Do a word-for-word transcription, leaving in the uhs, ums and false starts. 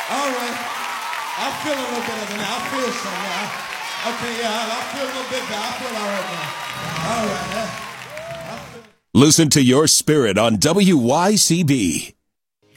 All right. I feel a little better now. I feel some now. Okay, yeah, I I feel a little bit better. I feel all right now. All right. huh? I feel- Listen to your spirit on W Y C B.